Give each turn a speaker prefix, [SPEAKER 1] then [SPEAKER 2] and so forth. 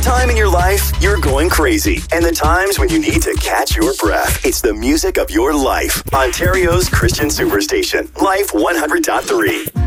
[SPEAKER 1] time in your life you're going crazy, and the times when you need to catch your breath. It's the music of your life. Ontario's Christian Superstation, Life 100.3.